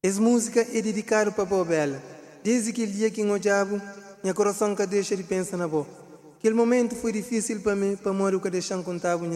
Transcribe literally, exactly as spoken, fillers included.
Essa música é dedicada para a Bela. Desde aquele dia que eu diabo, meu coração que deixa de pensar na boa. Aquele momento foi difícil para mim, para morrer o que deixar contábil.